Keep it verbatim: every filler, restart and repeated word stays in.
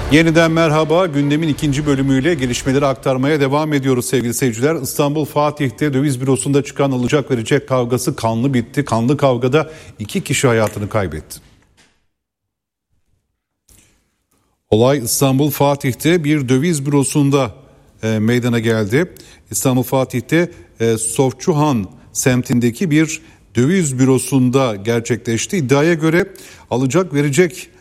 Yeniden merhaba. Gündemin ikinci bölümüyle gelişmeleri aktarmaya devam ediyoruz sevgili seyirciler. İstanbul Fatih'te döviz bürosunda çıkan alacak verecek kavgası kanlı bitti. Kanlı kavgada iki kişi hayatını kaybetti. Olay İstanbul Fatih'te bir döviz bürosunda e, meydana geldi. İstanbul Fatih'te e, Sofçuhan semtindeki bir döviz bürosunda gerçekleşti. İddiaya göre alacak verecek